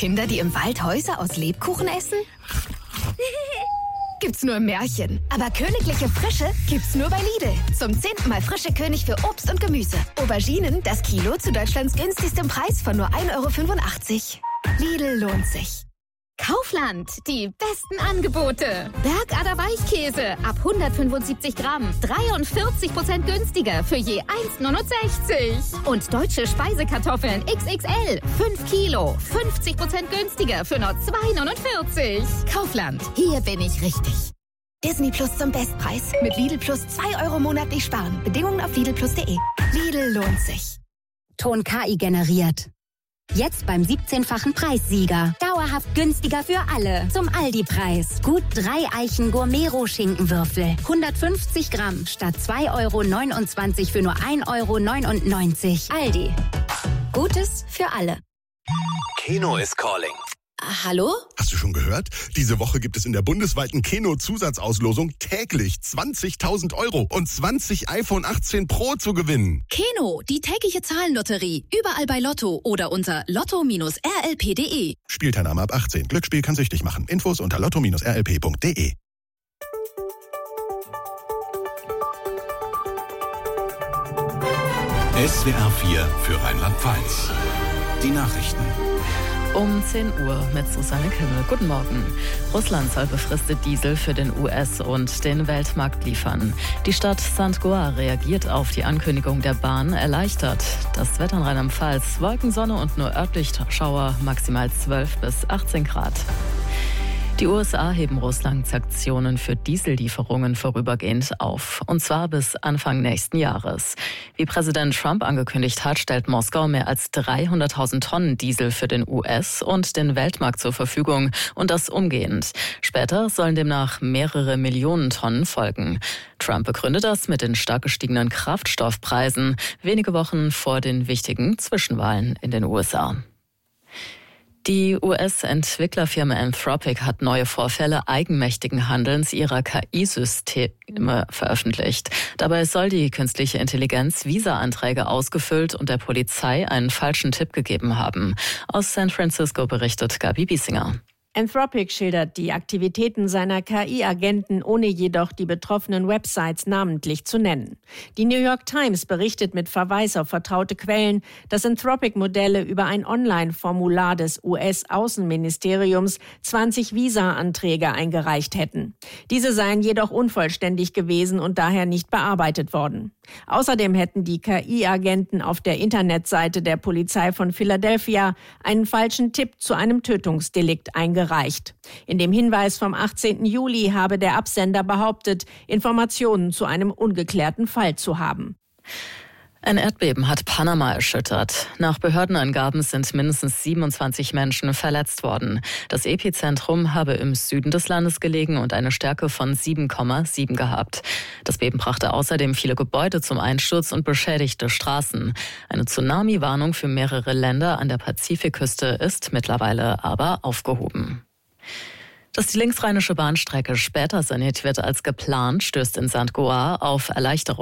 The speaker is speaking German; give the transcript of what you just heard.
Kinder, die im Wald Häuser aus Lebkuchen essen? Gibt's nur im Märchen. Aber königliche Frische gibt's nur bei Lidl. Zum 10. Mal frische König für Obst und Gemüse. Auberginen, das Kilo zu Deutschlands günstigstem Preis von nur 1,85 €. Lidl lohnt sich. Kaufland, die besten Angebote. Bergader Weichkäse ab 175 Gramm, 43% günstiger für je 1,69 €. Und deutsche Speisekartoffeln XXL, 5 Kilo, 50% günstiger für nur 2,49 €. Kaufland, hier bin ich richtig. Disney Plus zum Bestpreis. Mit Lidl Plus 2 € monatlich sparen. Bedingungen auf lidlplus.de. Lidl lohnt sich. Ton KI generiert. Jetzt beim 17-fachen Preissieger. Dauerhaft günstiger für alle. Zum Aldi-Preis. Gut 3 Eichen Gourmet-Schinkenwürfel. 150 Gramm statt 2,29 € für nur 1,99 €. Aldi. Gutes für alle. Keno is calling. Hallo? Hast du schon gehört? Diese Woche gibt es in der bundesweiten Keno-Zusatzauslosung täglich 20.000 € und 20 iPhone 18 Pro zu gewinnen. Keno, die tägliche Zahlenlotterie. Überall bei Lotto oder unter lotto-rlp.de. Spielteilnahme ab 18. Glücksspiel kann süchtig machen. Infos unter lotto-rlp.de. SWR 4 für Rheinland-Pfalz. Die Nachrichten. Um 10 Uhr mit Susanne Kimmel. Guten Morgen. Russland soll befristet Diesel für den US- und den Weltmarkt liefern. Die Stadt St. Goar reagiert auf die Ankündigung der Bahn erleichtert. Das Wetter in Rheinland-Pfalz: Wolken, Sonne und nur örtlich Schauer, maximal 12 bis 18 Grad. Die USA heben Russlands Sanktionen für Diesellieferungen vorübergehend auf. Und zwar bis Anfang nächsten Jahres. Wie Präsident Trump angekündigt hat, stellt Moskau mehr als 300.000 Tonnen Diesel für den US- und den Weltmarkt zur Verfügung. Und das umgehend. Später sollen demnach mehrere Millionen Tonnen folgen. Trump begründet das mit den stark gestiegenen Kraftstoffpreisen, wenige Wochen vor den wichtigen Zwischenwahlen in den USA. Die US-Entwicklerfirma Anthropic hat neue Vorfälle eigenmächtigen Handelns ihrer KI-Systeme veröffentlicht. Dabei soll die künstliche Intelligenz Visa-Anträge ausgefüllt und der Polizei einen falschen Tipp gegeben haben. Aus San Francisco berichtet Gabi Biesinger. Anthropic schildert die Aktivitäten seiner KI-Agenten, ohne jedoch die betroffenen Websites namentlich zu nennen. Die New York Times berichtet mit Verweis auf vertraute Quellen, dass Anthropic-Modelle über ein Online-Formular des US-Außenministeriums 20 Visa-Anträge eingereicht hätten. Diese seien jedoch unvollständig gewesen und daher nicht bearbeitet worden. Außerdem hätten die KI-Agenten auf der Internetseite der Polizei von Philadelphia einen falschen Tipp zu einem Tötungsdelikt eingereicht. In dem Hinweis vom 18. Juli habe der Absender behauptet, Informationen zu einem ungeklärten Fall zu haben. Ein Erdbeben hat Panama erschüttert. Nach Behördenangaben sind mindestens 27 Menschen verletzt worden. Das Epizentrum habe im Süden des Landes gelegen und eine Stärke von 7,7 gehabt. Das Beben brachte außerdem viele Gebäude zum Einsturz und beschädigte Straßen. Eine Tsunami-Warnung für mehrere Länder an der Pazifikküste ist mittlerweile aber aufgehoben. Dass die linksrheinische Bahnstrecke später saniert wird als geplant, stößt in St. Goar auf Erleichterung.